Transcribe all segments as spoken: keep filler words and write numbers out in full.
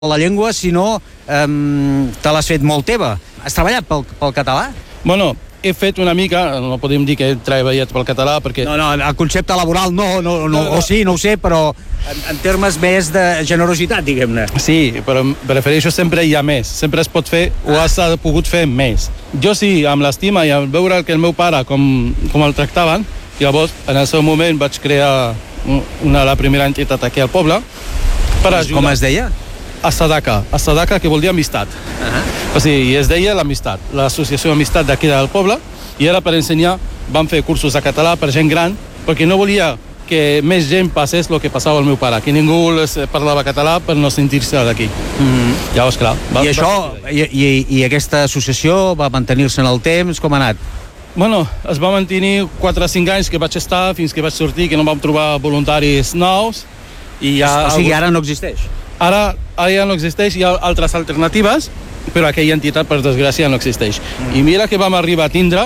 la llengua, sinó eh, te l'has fet molt teva. Has treballat pel, pel català? Bueno, he fet una mica, no podem dir que he treballat pel català, perquè... No, no, el concepte laboral no, no, no, no o sí, no ho sé, però en, en termes més de generositat, diguem-ne. Sí, però prefereixo sempre hi ha més. Sempre es pot fer, o has pogut fer més. Jo sí, amb l'estima i al veure que el meu pare, com, com el tractaven, llavors, en el seu moment vaig crear una, la primera entitat aquí al poble per ajudar. Com es deia? Asadaka, Asadaka, que vol dir amistat. Uh -huh. O sigui, es deia l'amistat, l'associació d'amistat d'aquí del poble, i era per ensenyar, van fer cursos de català per gent gran, perquè no volia que més gent passés el que passava al meu pare, que ningú parlava català per no sentir-se d'aquí. Mm -hmm. Llavors, clar... Va, I això, va... i, i, i aquesta associació va mantenir-se en el temps, com ha anat? Bueno, es va mantenir quatre o cinc anys que vaig estar, fins que vaig sortir, que no vam trobar voluntaris nous, i ja... O sigui, ara no existeix? Ara, ara ja no existeix, hi ha altres alternatives, però aquella entitat, per desgràcia, no existeix. Mm. I mira que vam arribar a tindre,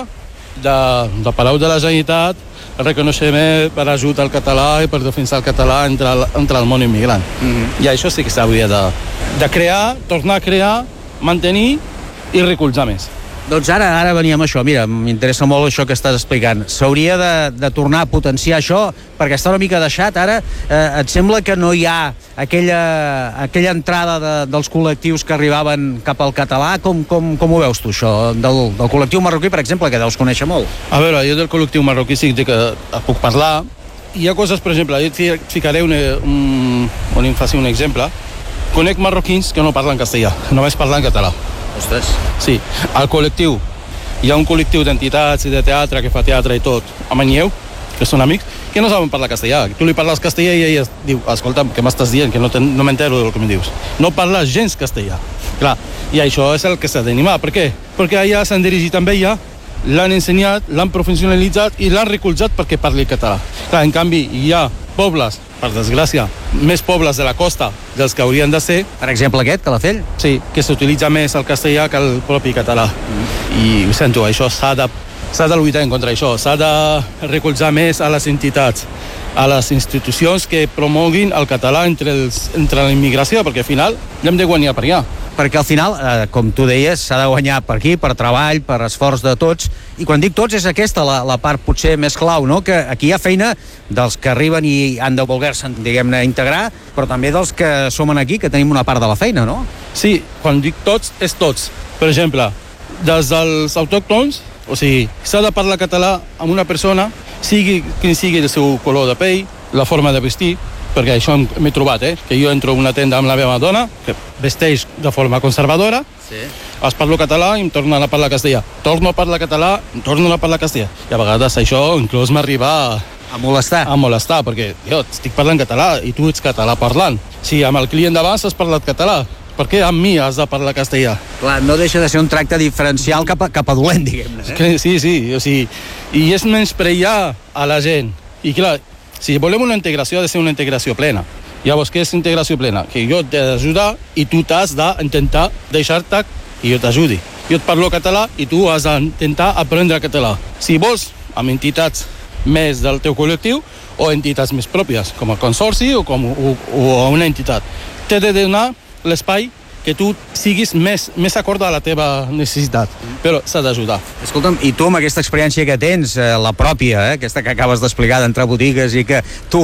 de, de Palau de la Generalitat, el reconeixement per ajut al català i per defensar el català entre el, entre el món immigrant. Mm. I això sí que s'hauria de, de crear, tornar a crear, mantenir i recolzar més. Doncs ara ara veníem a això. Mira, m'interessa molt això que estàs explicant. S'hauria de, de tornar a potenciar això, perquè està una mica deixat ara. Eh, et sembla que no hi ha aquella, aquella entrada de, dels col·lectius que arribaven cap al català? Com, com, com ho veus tu, això? Del, del col·lectiu marroquí, per exemple, que deus conèixer molt. A veure, jo del col·lectiu marroquí sí que puc parlar. Hi ha coses, per exemple, jo et ficaré un, un, on em faci un exemple. Conec marroquins que no parlen castellà, només parlen català. Ostres. Sí, al col·lectiu. Hi ha un col·lectiu d'entitats i de teatre que fa teatre i tot, a Manlleu, que són amics, que no saben parlar castellà. Tu li parles castellà i ella diu, escolta'm, què m'estàs dient? Que no, no m'entero del que em dius. No parla gens castellà. Clar, i això és el que s'ha d'animar. Per què? Perquè allà s'han dirigit amb ella, l'han ensenyat, l'han professionalitzat i l'han recolzat perquè parli català. Clar, en canvi, hi ha pobles, per desgràcia, més pobles de la costa dels que haurien de ser. Per exemple aquest, Calafell? Sí, que s'utilitza més el castellà que el propi català. Mm. I ho sento, això s'ha de, s'ha de lluitar en contra d'això, s'ha de recolzar més a les entitats, a les institucions que promoguin el català entre, els, entre la immigració, perquè al final hem de guanyar per allà. Perquè al final, eh, com tu deies, s'ha de guanyar per aquí, per treball, per esforç de tots, i quan dic tots és aquesta la, la part potser més clau, no? Que aquí hi ha feina dels que arriben i han de voler-se, diguem-ne, integrar, però també dels que som aquí, que tenim una part de la feina, no? Sí, quan dic tots, és tots. Per exemple, des dels autòctons, o sigui, s'ha de parlar català amb una persona, sigui quin sigui el seu color de pell, la forma de vestir, perquè això m'he trobat, eh? Que jo entro a una tenda amb la meva dona, que vesteix de forma conservadora, sí. Es parlo català i em tornen a parlar castellà. Torno a parlar català, em tornen a parlar castellà. I a vegades això inclús m'arriba a... A molestar. A molestar, perquè jo estic parlant català i tu ets català parlant. Si amb el client d'abans has parlat català, per què amb mi has de parlar castellà? Clar, no deixa de ser un tracte diferencial cap a, cap a dolent, diguem-ne. Eh? Sí, sí, o sigui, i és menysprear a la gent. I clar, si volem una integració, ha de ser una integració plena. Llavors, què és integració plena? Que jo t'he d'ajudar i tu t'has d'intentar deixar-te que jo t'ajudi. Jo et parlo català i tu has d'intentar aprendre català. Si vols, amb entitats més del teu col·lectiu o entitats més pròpies, com el consorci o, com, o, o una entitat, t'he de donar l'espai que tu siguis més, més acord a la teva necessitat, però s'ha d'ajudar. Escolta'm, i tu amb aquesta experiència que tens, eh, la pròpia, eh, aquesta que acabes d'explicar d'entrar a botigues i que tu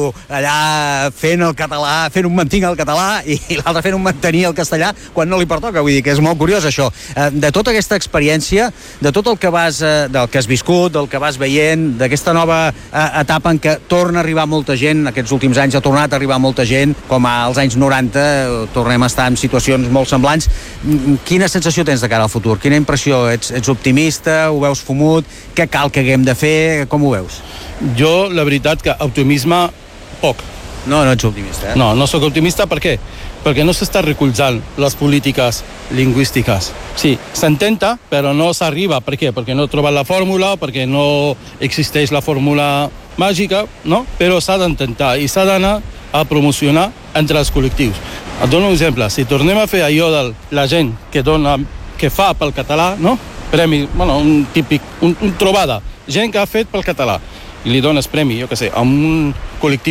allà fent el català, fent un mantinc el català i, i l'altre fent un mantenir el castellà quan no li pertoca, vull dir que és molt curiós això. Eh, de tota aquesta experiència, de tot el que vas, eh, del que has viscut, del que vas veient, d'aquesta nova eh, etapa en què torna a arribar molta gent, aquests últims anys ha tornat a arribar molta gent, com als anys noranta, eh, tornem a estar en situacions molt semblants. Quina sensació tens de cara al futur? Quina impressió? Ets, ets optimista? Ho veus fumut? Què cal que haguem de fer? Com ho veus? Jo, la veritat, que optimisme, poc. No, no ets optimista, eh? No, no sóc optimista. Per què? Perquè no s'està recolzant les polítiques lingüístiques. Sí, s'intenta, però no s'arriba. Per què? Perquè no troben la fórmula, perquè no existeix la fórmula màgica, no? Però s'ha d'intentar i s'ha d'anar a promocionar entre els col·lectius. Et dono un exemple. Si tornem a fer allò de la gent que, dona, que fa pel català, no? Premi, bueno, un típic, un, un trobada. Gent que ha fet pel català. I li dones premi, jo què sé, a un col·lectiu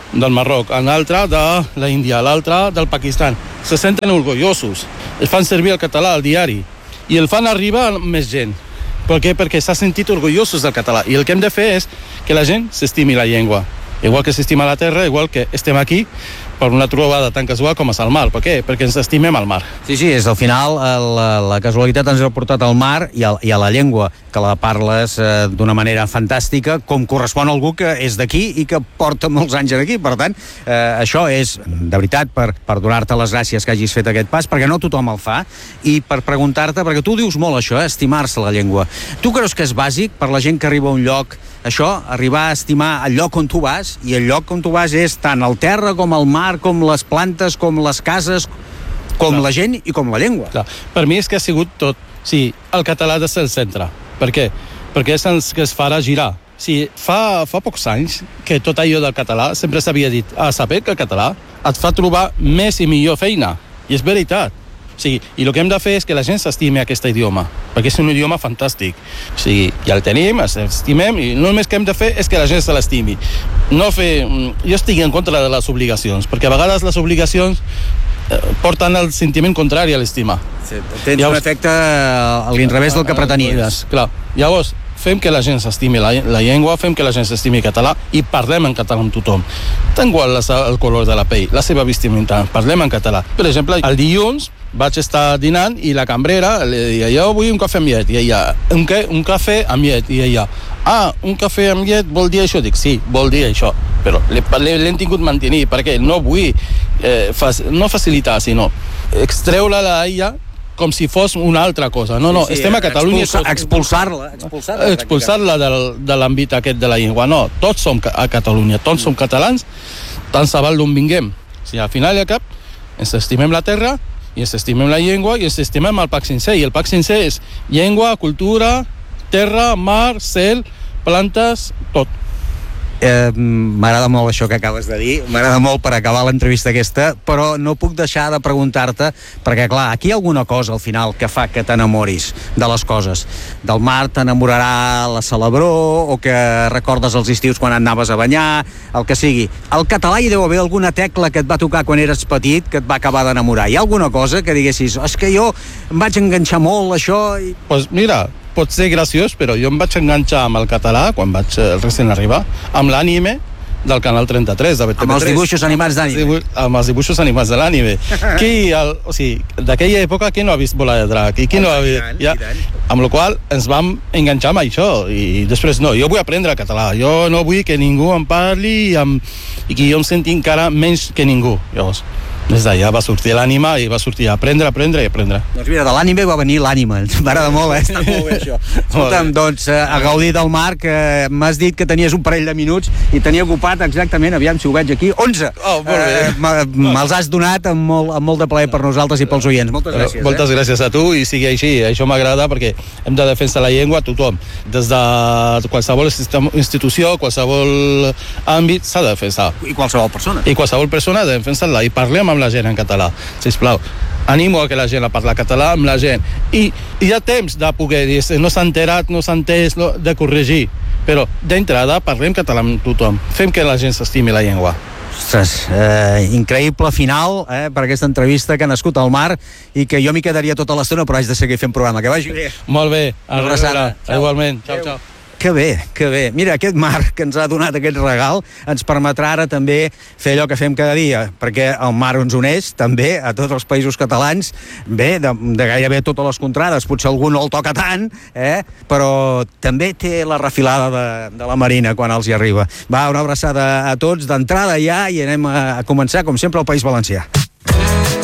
del Marroc, un altre de l'Índia, l'altre del Pakistan. Se senten orgullosos, el fan servir el català al diari i el fan arribar a més gent. Per què? Perquè s'ha sentit orgullosos del català. I el que hem de fer és que la gent s'estimi la llengua. Igual que s'estima la terra, igual que estem aquí per una trobada tan casual com és el mar. Per què? Perquè ens estimem al mar. Sí, sí, és al final la, la casualitat ens ha portat al mar i a, i a la llengua, que la parles eh, d'una manera fantàstica, com correspon a algú que és d'aquí i que porta molts anys aquí. Per tant, eh, això és, de veritat, per, per donar-te les gràcies que hagis fet aquest pas, perquè no tothom el fa, i per preguntar-te, perquè tu dius molt això, eh, estimar-se la llengua. Tu creus que és bàsic per la gent que arriba a un lloc, això, arribar a estimar el lloc on tu vas, i el lloc on tu vas és tant el terra com el mar, com les plantes, com les cases, com Clar. la gent i com la llengua. Clar. Per mi és que ha sigut tot. Sí, el català ha de ser el centre. Per què? Perquè és el que es farà girar. Sí, fa, fa pocs anys que tot allò del català sempre s'havia dit a saber que el català et fa trobar més i millor feina. I és veritat. O sigui, i el que hem de fer és que la gent s'estimi aquest idioma, perquè és un idioma fantàstic. O sigui, ja el tenim, l'estimem, i no només que hem de fer és que la gent se l'estimi. No fer... Jo estic en contra de les obligacions, perquè a vegades les obligacions eh, porten el sentiment contrari a l'estima. Sí, tens Llavors, un efecte a l'inrevés del que pretenies. Clar, llavors, fem que la gent s'estimi la, la llengua, fem que la gent s'estimi català i parlem en català amb tothom. Tant igual el color de la pell, la seva vestimenta, parlem en català. Per exemple, el dilluns vaig estar dinant i la cambrera li deia, jo vull un cafè amb llet, i ella, un, què? un cafè amb llet, i ella, ah, un cafè amb llet vol dir això? Dic, sí, vol dir això, però l'hem tingut mantenir, perquè no vull eh, fac, no facilitar, sinó extreure-la a ella com si fos una altra cosa. No, no, sí, sí, estem a Catalunya... Expulsar-la. Expulsar-la, expulsar-la del, de l'àmbit aquest de la llengua. No, tots som a Catalunya, tots som catalans, tant se val d'on vinguem. O sigui, al final i al cap, ens estimem la terra, i ens estimem la llengua, i ens estimem el Pack sencer. I el Pack sencer és llengua, cultura, terra, mar, cel, plantes, tot. Eh, m'agrada molt això que acabes de dir, m'agrada molt per acabar l'entrevista aquesta, però no puc deixar de preguntar-te, perquè clar, aquí hi ha alguna cosa al final que fa que t'enamoris de les coses. Del mar t'enamorarà la Celebró, o que recordes els estius quan anaves a banyar, el que sigui. Al català hi deu haver alguna tecla que et va tocar quan eres petit que et va acabar d'enamorar. Hi ha alguna cosa que diguessis, és que jo em vaig enganxar molt això... I... Pues mira, pot ser graciós, però jo em vaig enganxar amb el català quan vaig eh, recent arribar, amb l'ànime del Canal trenta-tres, de B T V tres. Amb els dibuixos animats d'ànime. Amb els dibuixos animats de l'ànime. Qui, el, o sigui, d'aquella època, qui no ha vist Bola de Drac? I qui oh, no ha vist... Ja, amb la qual ens vam enganxar amb això. I després no, jo vull aprendre català. Jo no vull que ningú em parli i, amb, i que jo em senti encara menys que ningú. Llavors, des d'allà va sortir l'ànima i va sortir a aprendre, aprendre i aprendre. Doncs mira, de l'ànime va venir l'ànima. M'agrada molt, eh? Està molt bé això. Escolta'm, doncs, a gaudir del mar, que m'has dit que tenies un parell de minuts i tenia ocupat exactament, aviam si ho veig aquí, onze. Oh, molt bé. Eh, Me'ls has donat amb molt, amb molt de plaer per nosaltres i pels oients. Moltes gràcies. Eh? Moltes gràcies a tu i sigui així. Això m'agrada perquè hem de defensar la llengua a tothom. Des de qualsevol institució, qualsevol àmbit, s'ha de defensar. I qualsevol persona. I qualsevol persona ha de defensar-la. I parlem amb la gent en català, sisplau. Animo a que la gent a parlar català amb la gent. I hi ha temps de poder dir, no s'ha enterat, no s'ha entès, no, de corregir. Però d'entrada parlem català amb tothom. Fem que la gent s'estimi la llengua. Ostres, eh, increïble final eh, per aquesta entrevista que ha nascut al mar i que jo m'hi quedaria tota l'estona, però haig de seguir fent programa. Que vagi bé. Molt bé. A rebre. Igualment. Ciao, ciao. Que bé, que bé. Mira, aquest mar que ens ha donat aquest regal ens permetrà ara també fer allò que fem cada dia, perquè el mar ens uneix també a tots els països catalans, bé, de, de gairebé totes les contrades, potser algú no el toca tant, eh? Però també té la refilada de, de la Marina quan els hi arriba. Va, una abraçada a tots d'entrada ja i anem a, a començar, com sempre, al País Valencià.